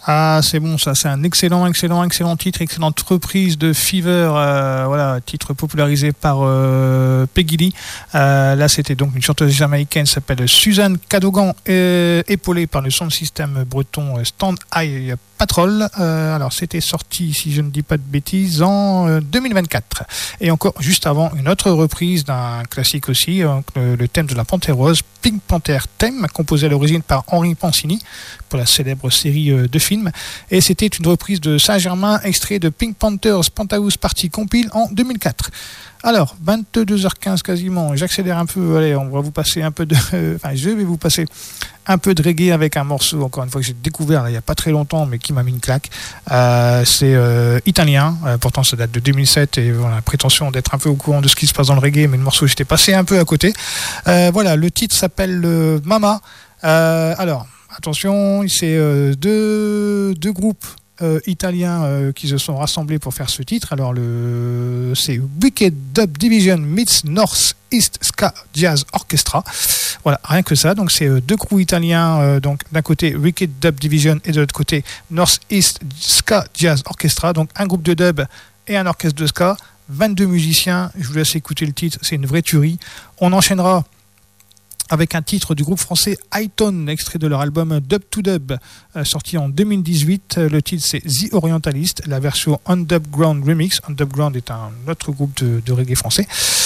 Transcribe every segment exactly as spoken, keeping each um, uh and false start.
Ah, c'est bon, ça, c'est un excellent, excellent, excellent titre, excellente reprise de Fever, euh, voilà, titre popularisé par euh, Peggy Lee. Euh, là, c'était donc une chanteuse jamaïcaine qui s'appelle Suzanne Cadogan, euh, épaulée par le sound system breton Stand High Patrol. Euh, alors, c'était sorti, si je ne dis pas de bêtises, en euh, deux mille vingt-quatre. Et encore, juste avant, une autre reprise d'un classique aussi, euh, le, le thème de la Panthère Rose, Pink Panther Theme, composé à l'origine par Henri Pansini pour la célèbre série euh, de films. Et c'était une reprise de Saint-Germain, extrait de Pink Panthers Penthouse Party Compile en deux mille quatre. Alors, vingt-deux heures quinze quasiment, j'accélère un peu, allez, on va vous passer un peu de... Enfin, je vais vous passer un peu de reggae avec un morceau, encore une fois, que j'ai découvert là, il n'y a pas très longtemps, mais qui m'a mis une claque. Euh, c'est euh, italien, euh, pourtant ça date de deux mille sept, et voilà, prétention d'être un peu au courant de ce qui se passe dans le reggae, mais le morceau, j'étais passé un peu à côté. Euh, voilà, le titre s'appelle euh, Mama. Euh, alors, attention, c'est euh, deux, deux groupes Euh, italiens euh, qui se sont rassemblés pour faire ce titre. Alors le c'est Wicked Dub Division meets North East Ska Jazz Orchestra. Voilà, rien que ça. Donc c'est euh, deux crews italiens. Euh, donc d'un côté Wicked Dub Division et de l'autre côté North East Ska Jazz Orchestra. Donc un groupe de dub et un orchestre de ska. vingt-deux musiciens. Je vous laisse écouter le titre. C'est une vraie tuerie. On enchaînera avec un titre du groupe français Hightone, extrait de leur album Dub to Dub, euh, sorti en deux mille dix-huit. Le titre c'est The Orientalist, la version Underground Remix. Underground est un autre groupe de, de reggae français.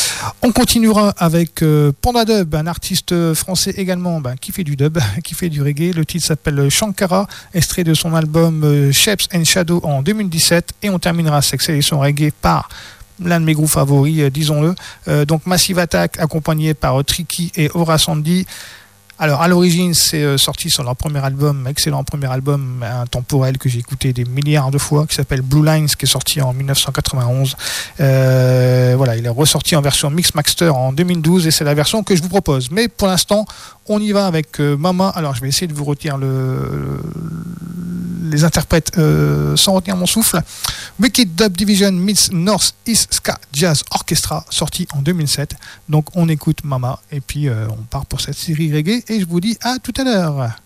On continuera avec euh, Panda Dub, un artiste français également ben, qui fait du dub, qui fait du reggae. Le titre s'appelle Shankara, extrait de son album euh, Shapes and Shadow en deux mille dix-sept. Et on terminera cette sélection reggae par l'un de mes groupes favoris, euh, disons-le. Euh, donc Massive Attack, accompagné par euh, Tricky et Aura Sandy. Alors, à l'origine, c'est euh, sorti sur leur premier album, excellent premier album, intemporel, que j'ai écouté des milliards de fois, qui s'appelle Blue Lines, qui est sorti en dix-neuf cent quatre-vingt-onze. Euh, voilà, il est ressorti en version Mix Master en deux mille douze, et c'est la version que je vous propose. Mais pour l'instant, on y va avec euh, Mama. Alors, je vais essayer de vous retenir le, le, les interprètes euh, sans retenir mon souffle. Wicked Dub Division meets North East Ska Jazz Orchestra, sorti en deux mille sept. Donc, on écoute Mama, et puis euh, on part pour cette série reggae, et je vous dis à tout à l'heure.